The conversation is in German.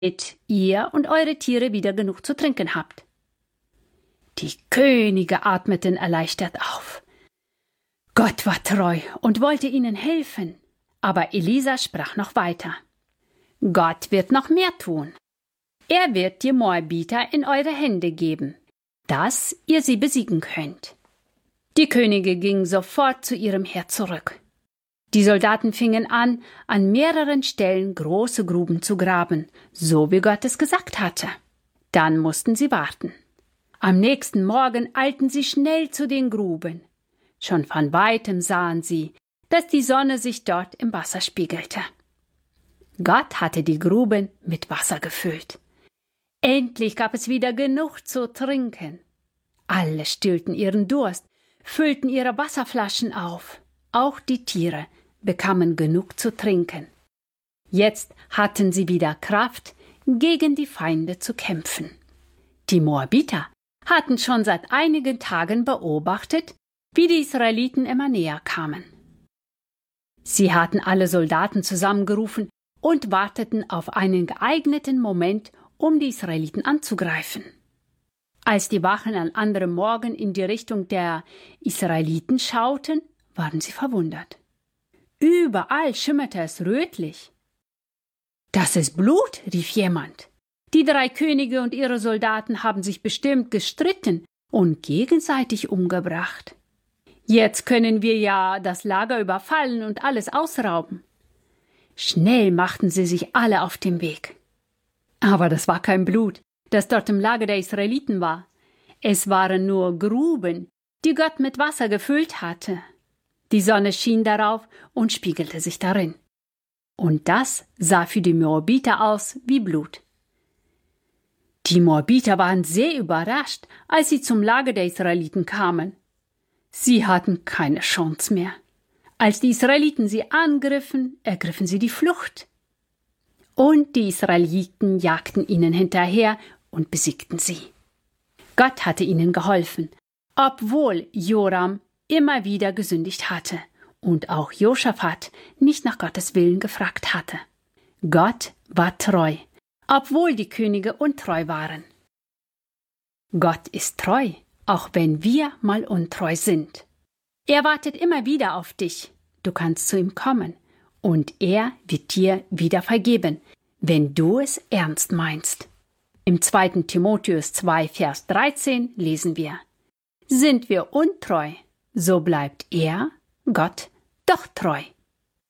ihr und eure Tiere wieder genug zu trinken habt. Die Könige atmeten erleichtert auf. Gott war treu und wollte ihnen helfen, aber Elisa sprach noch weiter. Gott wird noch mehr tun. Er wird die Moabiter in eure Hände geben, dass ihr sie besiegen könnt. Die Könige gingen sofort zu ihrem Heer zurück. Die Soldaten fingen an mehreren Stellen große Gruben zu graben, so wie Gott es gesagt hatte. Dann mussten sie warten. Am nächsten Morgen eilten sie schnell zu den Gruben. Schon von weitem sahen sie, dass die Sonne sich dort im Wasser spiegelte. Gott hatte die Gruben mit Wasser gefüllt. Endlich gab es wieder genug zu trinken. Alle stillten ihren Durst, füllten ihre Wasserflaschen auf. Auch die Tiere bekamen genug zu trinken. Jetzt hatten sie wieder Kraft, gegen die Feinde zu kämpfen. Die Moabiter hatten schon seit einigen Tagen beobachtet, wie die Israeliten immer näher kamen. Sie hatten alle Soldaten zusammengerufen und warteten auf einen geeigneten Moment, um die Israeliten anzugreifen. Als die Wachen am anderen Morgen in die Richtung der Israeliten schauten, waren sie verwundert. Überall schimmerte es rötlich. »Das ist Blut«, rief jemand. »Die 3 Könige und ihre Soldaten haben sich bestimmt gestritten und gegenseitig umgebracht. Jetzt können wir ja das Lager überfallen und alles ausrauben.« Schnell machten sie sich alle auf den Weg. Aber das war kein Blut, das dort im Lager der Israeliten war. Es waren nur Gruben, die Gott mit Wasser gefüllt hatte. Die Sonne schien darauf und spiegelte sich darin. Und das sah für die Moabiter aus wie Blut. Die Moabiter waren sehr überrascht, als sie zum Lager der Israeliten kamen. Sie hatten keine Chance mehr. Als die Israeliten sie angriffen, ergriffen sie die Flucht. Und die Israeliten jagten ihnen hinterher und besiegten sie. Gott hatte ihnen geholfen, obwohl Joram immer wieder gesündigt hatte und auch Josaphat nicht nach Gottes Willen gefragt hatte. Gott war treu, obwohl die Könige untreu waren. Gott ist treu, auch wenn wir mal untreu sind. Er wartet immer wieder auf dich. Du kannst zu ihm kommen und er wird dir wieder vergeben, wenn du es ernst meinst. Im 2. Timotheus 2, Vers 13 lesen wir: Sind wir untreu, so bleibt er, Gott, doch treu.